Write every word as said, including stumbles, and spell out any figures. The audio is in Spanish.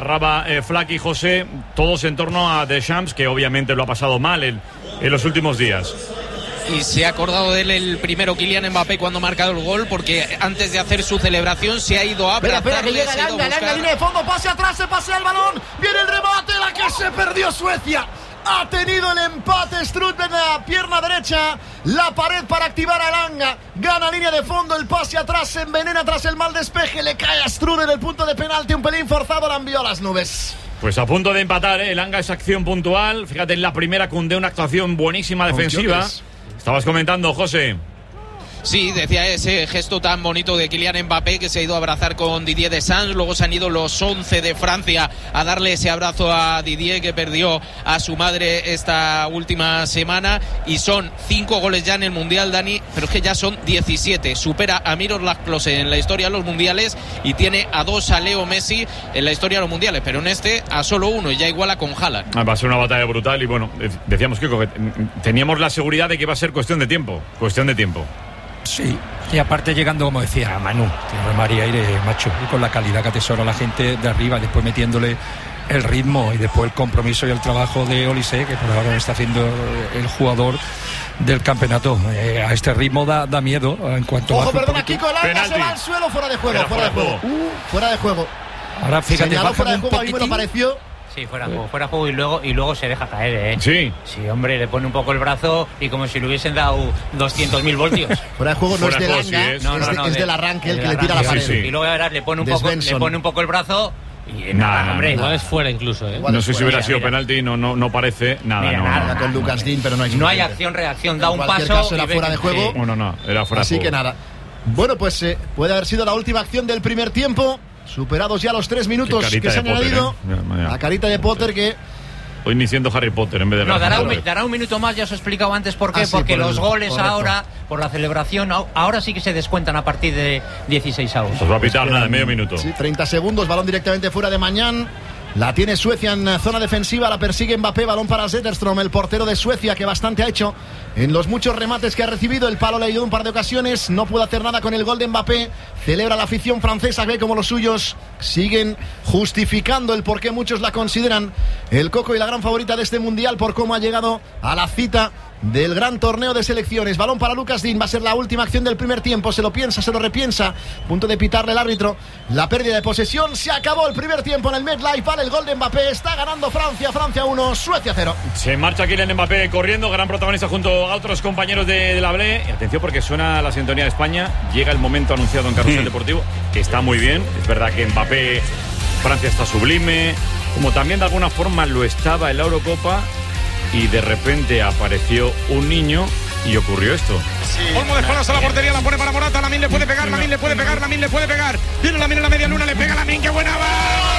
narraba eh, Flaky José, todos en torno a Deschamps, que obviamente lo ha pasado mal en, en los últimos días. Y se ha acordado de él el primero Kylian Mbappé cuando ha marcado el gol, porque antes de hacer su celebración se ha ido a Espera, espera, que llega Elanga, Elanga, línea de fondo, pase atrás, se pasea el balón, viene el remate, la que se perdió Suecia. Ha tenido el empate Strud en la pierna derecha, la pared para activar a Elanga, gana línea de fondo, el pase atrás, se envenena tras el mal despeje, le cae a Strud en el punto de penalti, un pelín forzado, la envió a las nubes. Pues a punto de empatar, ¿eh? Elanga, esa acción puntual, fíjate, en la primera Koundé, una actuación buenísima defensiva. Estabas comentando, José. Sí, decía ese gesto tan bonito de Kylian Mbappé, que se ha ido a abrazar con Didier Deschamps. Luego se han ido los once de Francia a darle ese abrazo a Didier, que perdió a su madre esta última semana. Y son cinco goles ya en el Mundial, Dani, pero es que ya son diecisiete. Supera a Miroslav Klose en la historia de los Mundiales y tiene a dos a Leo Messi en la historia de los Mundiales, pero en este a solo uno, y ya iguala con Haaland. Va a ser una batalla brutal y bueno, decíamos que teníamos la seguridad de que iba a ser cuestión de tiempo, cuestión de tiempo. Sí, y aparte llegando, como decía Manu, Tierra, Mar y Aire, macho, y con la calidad que atesora la gente de arriba, después metiéndole el ritmo y después el compromiso y el trabajo de Olise, que por ahora está haciendo el jugador del campeonato. Eh, a este ritmo da, da miedo en cuanto Ojo, a... perdona, Kiko, Elanga se va al suelo, fuera de juego, fuera, fuera de juego. juego. Uh, fuera de juego. Ahora fíjate, señaló fuera de juego, a mí me lo pareció. Sí, fuera de juego, fuera de juego y luego, y luego se deja caer, ¿eh? Sí. Sí, hombre, le pone un poco el brazo y como si le hubiesen dado doscientos mil voltios. Fuera de juego no fuera es de juego, Elanga, sí es. No, no, es, de, no, es de, del arranque el que del le tira la arranque, pared. sí, sí. Y luego ahora le pone un poco, le pone un poco el brazo y nada, Nada, hombre. Igual es fuera incluso, ¿eh? Igual No es sé si fuera. hubiera Mira, sido mira. penalti, no, no, no parece nada. Mira, no, nada. no. Con Lucas Dean, pero no hay No hay suficiente. acción-reacción, da En un cualquier paso caso era y ve fuera que- de juego. No, no, no, era fuera Así de que juego. nada. Bueno, pues eh, puede haber sido la última acción del primer tiempo. Superados ya los tres minutos Qué carita que se de han Potter, añadido. ¿eh? Mira, mira. La carita de Potter que... Hoy ni siendo Harry Potter en vez de... No, dará un, Potter. dará un minuto más, ya os he explicado antes por qué, Ah, sí, porque por el- los goles correcto. ahora, por la celebración, au- ahora sí que se descuentan a partir de dieciséis avos. Pues va a pitar nada, medio minuto. Sí, treinta segundos, balón directamente fuera de Mañán. La tiene Suecia en zona defensiva, la persigue Mbappé, balón para Zetterström, el portero de Suecia, que bastante ha hecho en los muchos remates que ha recibido. El palo le ayudó un par de ocasiones, no pudo hacer nada con el gol de Mbappé. Celebra la afición francesa, ve como los suyos siguen justificando el por qué muchos la consideran el coco y la gran favorita de este mundial, por cómo ha llegado a la cita del gran torneo de selecciones. Balón para Lucas Dean, va a ser la última acción del primer tiempo, se lo piensa, se lo repiensa, punto de pitarle el árbitro la pérdida de posesión. Se acabó el primer tiempo en el MetLife, vale el gol de Mbappé, está ganando Francia, Francia uno, Suecia cero. Se marcha Kylian Mbappé corriendo, gran protagonista junto a otros compañeros de, de la Blé. Y atención porque suena la sintonía de España, llega el momento anunciado en Carrusel Deportivo, que está muy bien, es verdad que Mbappé, Francia está sublime, como también de alguna forma lo estaba en la Eurocopa, y de repente apareció un niño y ocurrió esto. Olmo de espaldas a la portería, la pone para Morata, Lamine le puede pegar, Lamine le puede pegar, Lamine le puede pegar. Viene Lamine en la media luna, le pega Lamine, qué buena va.